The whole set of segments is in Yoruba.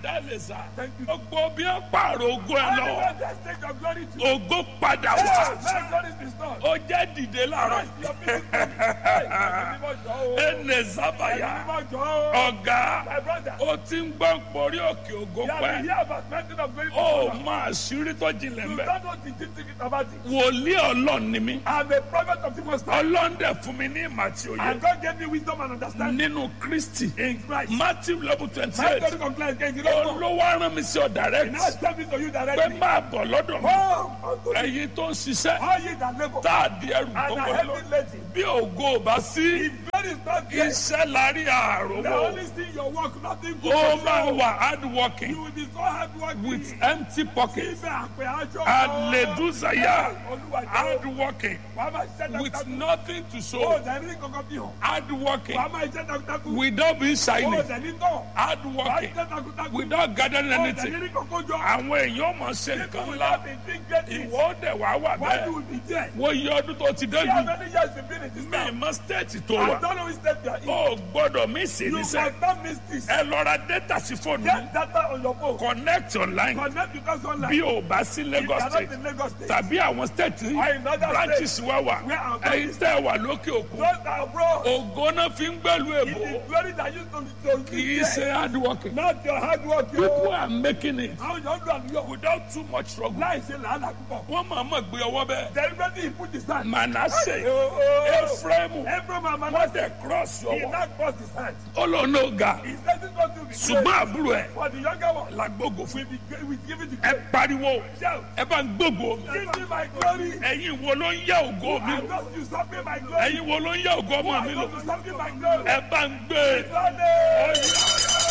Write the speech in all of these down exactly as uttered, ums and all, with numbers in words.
Màdálẹ́sà. Thank you. Gbogbo bí ẹ pààrọ̀ ògo ẹ lọ. Anywhere they take your glory to. Ògo padà Hey, wá. let glory be restored. Ó jẹ́ dìde láàárọ̀. Arise, your people. Hey, ẹ̀mí mímọ́ jọ̀ọ́ o. Ẹnẹ sábàyà. Ẹ̀mí mímọ́ jọ̀ọ́ o. Ọ̀gá. My brother. Ó ti ń gbọ́ porí òkè ògo You have been pẹ́. here about mountain of glory. Ó máa ṣírí tó jinlẹ̀ You mbẹ́. don't know the deep secret about it. Wòlíì Ọlọ́run ni mí. I'm a prophet of the Most High. Ọlọ́run dẹ̀ fún mi ní ìmọ̀ àti òye. And God gave me wisdom and understanding Nínú Kristi. in Christ. Matthew eleven My twenty-eight. story complains against you. Don't know. Olówó arán mi sí ọ And direct. I step into you Pé directly. máa bọ̀ lọ́dọ̀ mi. Come unto me. Ẹ̀yin tó ń ṣiṣẹ́. All ye that labor Tá a di ẹrù and tó are wọlé lọ. heavy laden. Bí ògo ò bá sí. If God is not there, Iṣẹ́ lárí the àròwọ̀. only thing your work, nothing good. Ó for máa you. wà hard working You will be so hard working. with empty pockets. Ibẹ̀ àpè aṣọ. Àlèdúsàyà. Olúwa jẹ́. Hard working Wàá máa ṣiṣẹ́ with takuntakun. nothing to Ó show. dẹ̀ ní kankan bí hàn. Hard working Wàá máa ṣiṣẹ́ takuntakun. without being Ó shiny. dẹ̀ ní tán. Hard Wàá working ṣiṣẹ́ takuntakun. without gathering Ó dẹ̀ anything. ní kankan jọ. Àwọn èèyàn mọ̀ ṣe People nǹkan will ńlá. have been doing great things. Ìwọ ó dẹ̀ wá wà Why bẹ́ẹ̀. you will be there? Wo iye ọdún tó ti dé See how yìí. many years you've been in this Mi town? mọ stéètì tó I wà. don't know which step you are in. Ó gbọ́dọ̀ mí sí You níṣẹ́. must not miss this. Ẹ lọ ra data sí fóònù mi. Get data on your phone. Connect online. Connect because online. Bí o bá sí If you Lagos are not state in Lagos State. tàbí àwọn state Or in other branches wá wà. Where our Ẹ̀yin tẹ́ ẹ wà lókè òkun. Those that are abroad. Ògo náà fi ń gbẹ́lu It èbó. is glory that used to be to Kì be í there. ṣe hard working. Not your hard work. People Yo. are making it Àwọn yóò dùn àlùyọ. without too much struggle. Láì ṣe làálàá púpọ̀. Wọ́n máa mọ̀ gbé ọwọ́ bẹ́ẹ̀. Deliberately he put his hand. Manasseh, Oh, oh. Ephraim, Ephraim and wọ́n Manasseh. dẹ̀ cross He ọwọ́. now crossed his hand. Ó lọ ní ọ̀gá. He said it's going to be Ṣùgbọ́n great. àbúrò ẹ̀ For the younger one. la gbógo fún. We be great. We give it to Ẹ God. pariwo. Shout. Ẹ bá ń gbógo mi. Give me my glory. Ẹ̀yin wo ló ń yá ògo mi I lò? just usurping my glory. Ẹ̀yin wo ló ń yá ògo ọmọ mi I lò? just usurping my glory. Ẹ bá ń gbé. Sunday.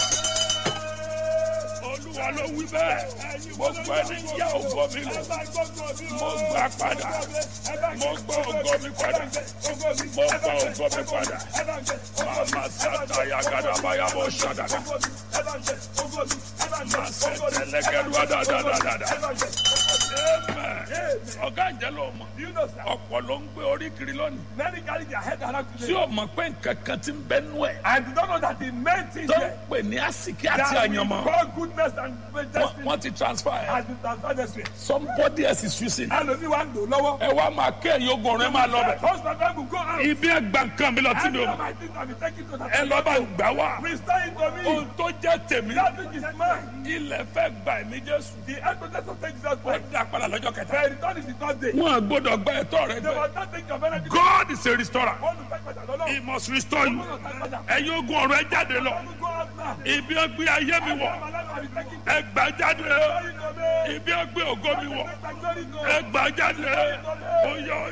Olúwa ló wí bẹ́ẹ̀. Gbogbo ẹni ń yá ògo mi lò. Mo gbà padà. Mo gbọ́ ògo mi padà. Mo gbọ́ ògo mi padà. Màmá sátá yagadabaya bó ṣàdàdà. Màá ṣe tẹ̀lẹ́gẹ́dúwà dáadáa. Amen. Ọ̀gá ìjẹ́ ló mọ̀. Do you know, sir? Ọ̀pọ̀ ló ń gbé orí kiri lónìí. Many carry their head around Tí today. o mọ̀ pé nǹkan kan ti ń bẹ́nu ẹ̀. I do not know that the main thing Tó ń here pè ní àsìkí àti that we àyànmọ́. call goodness and Wọ́n- destiny Wọ́n ti transfer ẹ̀. has been transferred this way. Somebody else is using. Ẹlòmíì wa ń lò lọ́wọ́. Ẹ wá máa ké ẹ̀yin ogun ọ̀rẹ́ máa lọ bẹ̀. First of all, we go out. Ibi ẹgbà nǹkan mi lọ tí mi ò Every mọ̀. of my things I will take it to that. Ẹ lọ bá ń gbà wá. Restore it to me. Ohun tó jẹ́ tèmi. That which is mine. Ilẹ̀ fẹ́ gbà ẹ̀mí Jésù. The headquarters of Jesus Wọ́n Christ. dá padà lọ́jọ́ kẹta. Their return is the third day. Wọ́n á gbọ́dọ̀ gba ẹ̀tọ́ rẹ They gbẹ. will not take your benefit. God is a restorer. Wọ́n lù fẹ́ padà lọ́lọ́. He must restore you. Wọ́n lù fẹ́ padà. Ẹ̀yin ogun ọ̀rọ̀ ẹ jáde lọ. Wọ́n lù go out now. Ibi ẹgbẹ́ ayé mi wọ̀. My life I will take it. Ẹ gbà jáde. Glory to me. Ibi ẹgbẹ́ ògo mi wọ̀. Take my glory to me. Ẹ gbà jáde. Oyè oyè